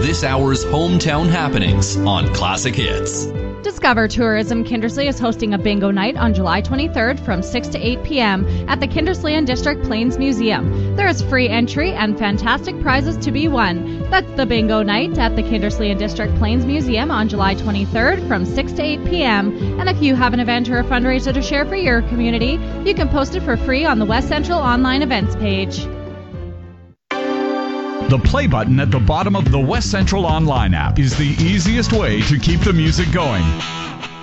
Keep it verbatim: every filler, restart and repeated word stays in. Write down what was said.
this hour's hometown happenings on Classic Hits. Discover Tourism Kindersley is hosting a bingo night on July twenty-third from six to eight p.m. at the Kindersley and District Plains Museum. There is free entry and fantastic prizes to be won. That's the bingo night at the Kindersley and District Plains Museum on July twenty-third from six to eight p.m. And if you have an event or a fundraiser to share for your community, you can post it for free on the West Central online events page. The play button at the bottom of the West Central Online app is the easiest way to keep the music going.